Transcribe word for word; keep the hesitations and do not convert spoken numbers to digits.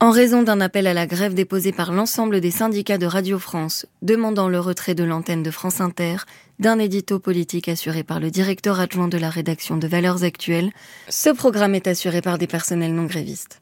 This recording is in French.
En raison d'un appel à la grève déposé par l'ensemble des syndicats de Radio France, demandant le retrait de l'antenne de France Inter, d'un édito politique assuré par le directeur adjoint de la rédaction de Valeurs Actuelles, ce programme est assuré par des personnels non grévistes.